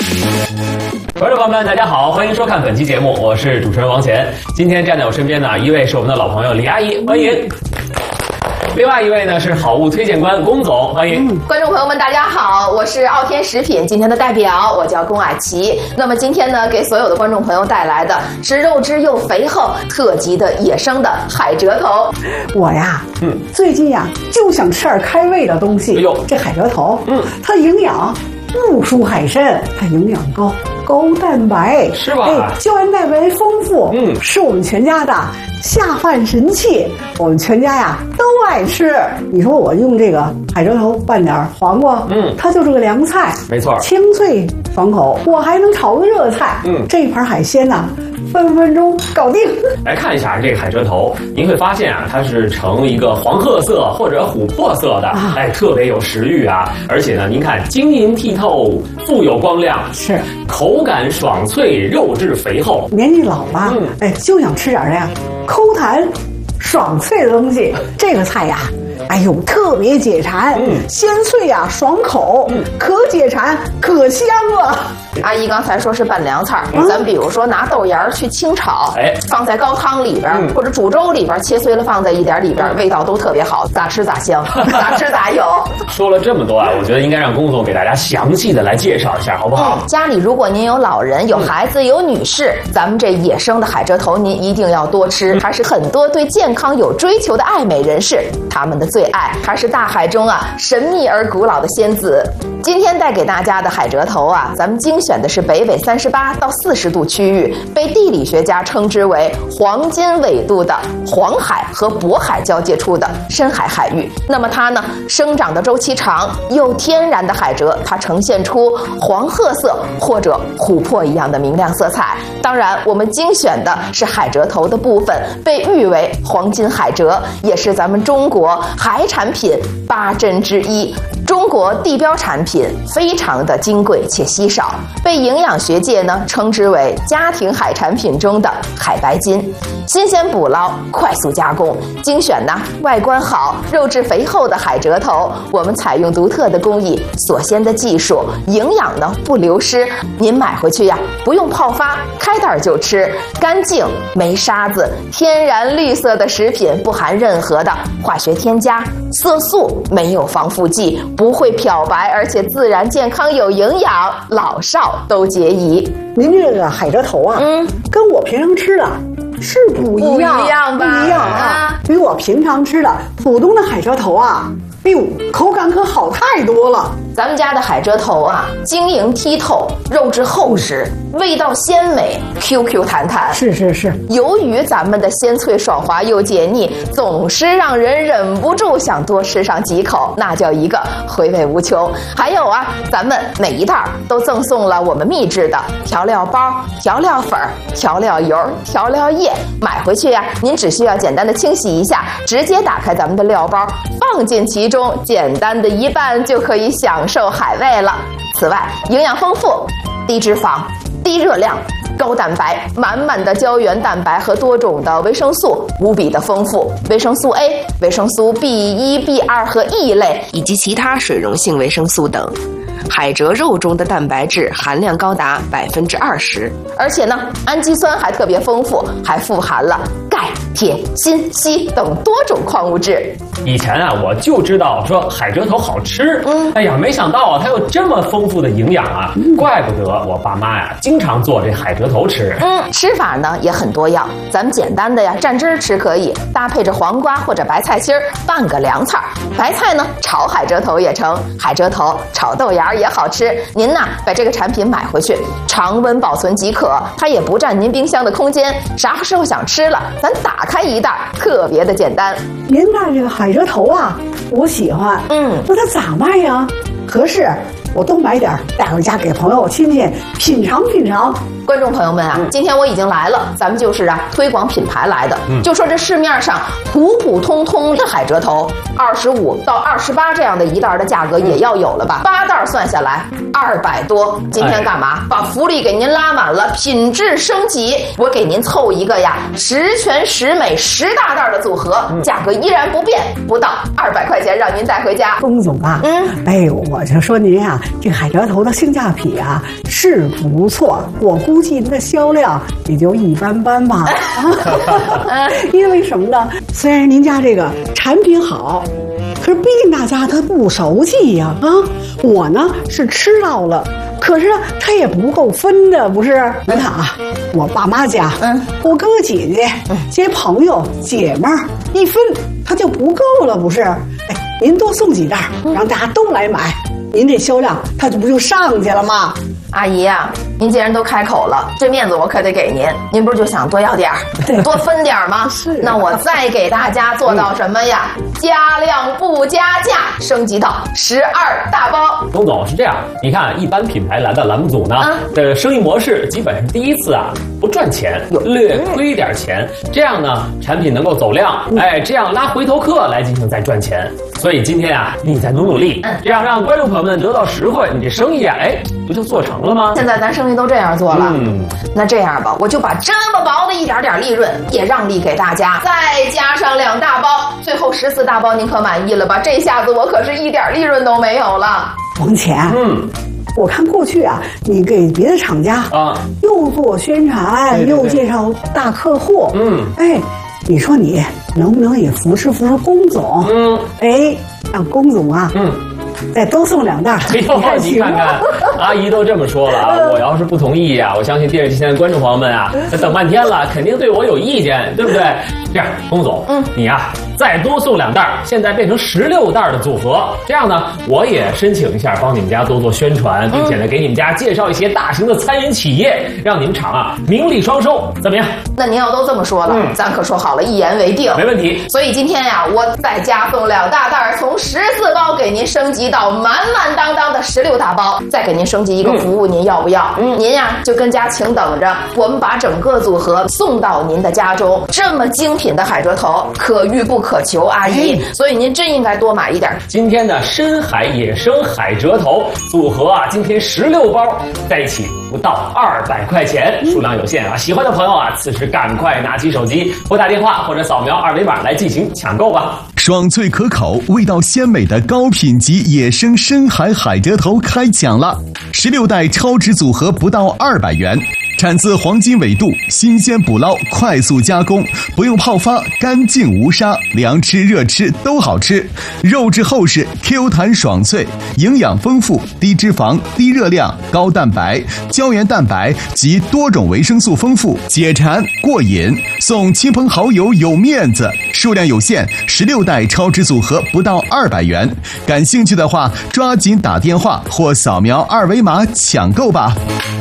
观众朋友们，大家好，欢迎收看本期节目，我是主持人王乾。今天站在我身边的一位是我们的老朋友李阿姨，欢迎。另外一位呢是好物推荐官龚总，欢迎。 观众朋友们，大家好，我是傲天食品今天的代表，我叫龚蔼琪。那么今天呢，给所有的观众朋友带来的是肉质又肥厚、特级的野生的海蜇头。 我呀，最近呀就想吃点开胃的东西。哎呦，这海蜇头，它营养不输海参，它营养高。高蛋白是吧？ 胶原蛋白丰富，是我们全家的下饭神器，我们全家呀都爱吃。你说我用这个海蜇头拌点黄瓜，它就是个凉菜， 没错， 清脆爽口。我还能炒个热菜，这一盘海鲜呢，分分钟搞定。 来看一下这个海蜇头，您会发现啊，它是呈一个黄褐色或者琥珀色的，特别有食欲啊。而且呢，您看晶莹剔透，富有光亮， 是口感爽脆，肉质肥厚。 年纪老了，就想吃点这样抠弹、爽脆的东西。这个菜呀，哎呦，特别解馋，鲜脆呀，爽口，可解馋可香了。 阿姨刚才说是拌凉菜，咱们比如说拿豆芽去清炒，放在高汤里边，或者煮粥里边，切碎了放在一点里边，味道都特别好，咋吃咋香，咋吃咋有。 说了这么多啊，我觉得应该让龚总给大家详细的来介绍一下，好不好？ 家里如果您有老人、有孩子、有女士，咱们这野生的海蜇头您一定要多吃，还是很多对健康有追求的爱美人士他们的最爱，还是大海中啊神秘而古老的仙子。今天带给大家的海蜇头啊，咱们精选的是北纬38到40度区域，被地理学家称之为黄金纬度的黄海和渤海交界处的深海海域。那么它呢，生长的周期长，又天然的海蜇，它呈现出黄褐色或者琥珀一样的明亮色彩。当然，我们精选的是海蜇头的部分，被誉为黄金海蜇，也是咱们中国海产品8珍之一。中国地标产品非常的金贵且稀少，被营养学界呢称之为家庭海产品中的海白金。新鲜捕捞，快速加工，精选呢外观好、肉质肥厚的海蜇头，我们采用独特的工艺、所先的技术，营养呢不流失。您买回去呀，不用泡发，开袋就吃，干净没沙子，天然绿色的食品，不含任何的化学添加、色素，没有防腐剂，不会漂白，而且自然健康有营养，老少都皆宜。 您这个海蜇头啊，跟我平常吃的是不一样， 不一样吧？ 不一样啊！比我平常吃的普通的海蜇头啊，哎呦，口感可好太多了。 咱们家的海蜇头啊，晶莹剔透，肉质厚实，味道鲜美 ，QQ 弹弹。 是。 由于咱们的鲜脆爽滑又解腻，总是让人忍不住想多吃上几口，那叫一个回味无穷。还有啊，咱们每一袋都赠送了我们秘制的调料包、调料粉、调料油、调料液。买回去呀，您只需要简单的清洗一下，直接打开咱们的料包，放进其中，简单的一拌就可以享受海味了。此外，营养丰富，低脂肪、低热量、高蛋白，满满的胶原蛋白和多种的维生素，无比的丰富。维生素 A、维生素 B1、B2 和 E 类，以及其他水溶性维生素等。海蜇肉中的蛋白质含量高达20%，而且呢，氨基酸还特别丰富，还富含了钙、铁、锌、硒等多种矿物质。 以前啊，我就知道说海蜇头好吃，哎呀，没想到啊，它有这么丰富的营养啊，怪不得我爸妈呀经常做这海蜇头吃。 吃法呢也很多样，咱们简单的呀蘸汁吃可以，搭配着黄瓜或者白菜心儿拌个凉菜。白菜呢炒海蜇头也成，海蜇头炒豆芽也好吃。您呢把这个产品买回去，常温保存即可，它也不占您冰箱的空间，啥时候想吃了，咱打开一袋，特别的简单。 您看这个海蜇头啊，我喜欢，那它咋卖呀？合适，我多买点带回家给朋友亲戚品尝品尝。 观众朋友们啊，今天我已经来了，咱们就是推广品牌来的。就说这市面上普普通通的海蜇头，25到28这样的一袋的价格也要有了吧？8袋算下来200多。今天干嘛？把福利给您拉满了，品质升级。我给您凑一个呀，10全10美10大袋的组合，价格依然不变，不到200块钱让您带回家。 龚总啊，哎，我就说您啊， 这海蜇头的性价比啊是不错，我估计那销量也就一般般吧。因为什么呢？虽然您家这个产品好，可是毕竟大家他不熟悉呀我呢是吃到了，可是呢他也不够分的，不是？你看啊，我爸妈家，我哥哥姐姐，这些朋友姐妹儿一分他就不够了，不是？哎，您多送几袋，让大家都来买，您这销量它不就上去了吗？ 阿姨呀，您既然都开口了，这面子我可得给您。您不是就想多要点儿，多分点儿吗？ 是。 那我再给大家做到什么呀？加量不加价，升级到12大包。 龚总是这样，你看一般品牌来的栏目组呢，生意模式基本上第一次啊不赚钱，略亏点钱，这样呢产品能够走量，这样拉回头客来进行再赚钱。所以今天啊，你再努力，这样让观众朋友们得到实惠，你这生意啊，不就做成了吗？ 现在咱生意都这样做了，那这样吧，我就把这么薄的一点点利润也让利给大家，再加上2大包，最后14大包，您可满意了吧？这下子我可是一点利润都没有了。 王钱，我看过去啊，你给别的厂家又做宣传，又介绍大客户，你说你能不能也扶持龚总？让龚总啊，再多送2袋。 你看看，阿姨都这么说了啊，我要是不同意啊，我相信电视机前的观众朋友们啊，等半天了，肯定对我有意见，对不对？这样，龚总，你啊再多送2袋，现在变成16袋的组合，这样呢，我也申请一下，帮你们家多做宣传，并且呢，给你们家介绍一些大型的餐饮企业，让你们厂啊名利双收，怎么样？ 那您要都这么说了，咱可说好了，一言为定， 没问题。 所以今天呀，我再加送2大袋，从14包给您升级到满满当当的16大包，再给您升级一个服务，您要不要？您呀就跟家请等着，我们把整个组合送到您的家中。这么精品的海蜇头，可遇不可求，阿姨，所以您真应该多买一点。 今天的深海野生海蜇头组合啊，今天16包在一起不到200块钱，数量有限啊，喜欢的朋友啊，此时赶快拿起手机拨打电话或者扫描2维码来进行抢购吧。 爽脆可口、味道鲜美的高品级野生深海海蜇头开抢了！16袋超值组合不到200元，产自黄金纬度，新鲜捕捞，快速加工，不用泡发，干净无沙，凉吃热吃都好吃。肉质厚实 ，Q 弹爽脆，营养丰富，低脂肪、低热量、高蛋白、胶原蛋白及多种维生素丰富，解馋过瘾。送亲朋好友有面子，数量有限，16袋超值组合不到200元。感兴趣的话，抓紧打电话或扫描2维码抢购吧。